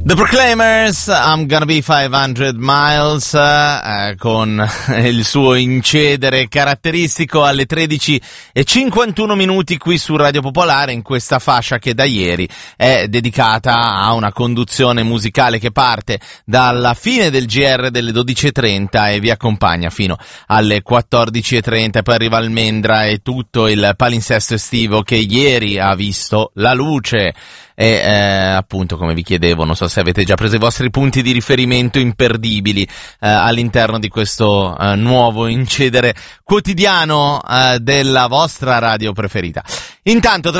The Proclaimers, I'm Gonna Be 500 Miles, con il suo incedere caratteristico alle 13:51 qui su Radio Popolare, in questa fascia che da ieri è dedicata a una conduzione musicale che parte dalla fine del GR delle 12:30 e vi accompagna fino alle 14:30, poi arriva Almendra e tutto il palinsesto estivo che ieri ha visto la luce. E appunto, come vi chiedevo, non so se avete già preso i vostri punti di riferimento imperdibili all'interno di questo nuovo incedere quotidiano della vostra radio preferita. Intanto